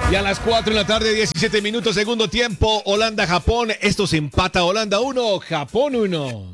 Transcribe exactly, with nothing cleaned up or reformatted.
Y a las cuatro de la tarde, diecisiete minutos, segundo tiempo, Holanda-Japón. Esto se empata, Holanda uno, Japón uno.